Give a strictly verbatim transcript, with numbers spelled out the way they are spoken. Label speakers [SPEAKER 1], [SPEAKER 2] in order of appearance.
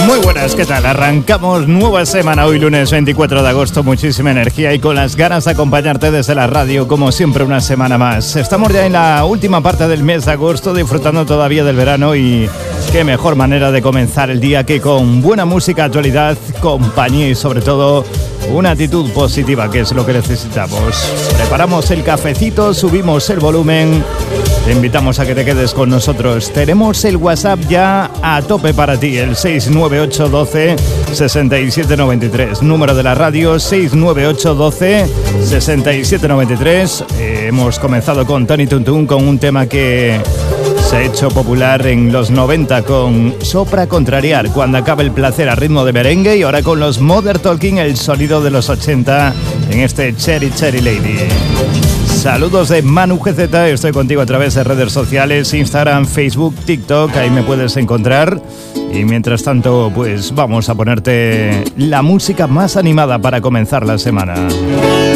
[SPEAKER 1] Muy buenas, ¿qué tal? Arrancamos nueva semana, hoy lunes veinticuatro de agosto, muchísima energía y con las ganas de acompañarte desde la radio, como siempre, una semana más. Estamos ya en la última parte del mes de agosto, disfrutando todavía del verano y qué mejor manera de comenzar el día que con buena música, actualidad, compañía y sobre todo una actitud positiva, que es lo que necesitamos. Preparamos el cafecito, subimos el volumen, te invitamos a que te quedes con nosotros. Tenemos el WhatsApp ya a tope para ti, el seis nueve ocho uno dos seis siete nueve tres, número de la radio seis nueve ocho uno dos seis siete nueve tres. Eh, hemos comenzado con Tony Tuntún con un tema que se ha hecho popular en los noventa con Sopra Contrariar, cuando acabe el placer a ritmo de merengue, y ahora con los Modern Talking, el sonido de los ochenta en este Cherry Cherry Lady. Saludos de Manu G Z, estoy contigo a través de redes sociales, Instagram, Facebook, TikTok, ahí me puedes encontrar. Y mientras tanto, pues vamos a ponerte la música más animada para comenzar la semana.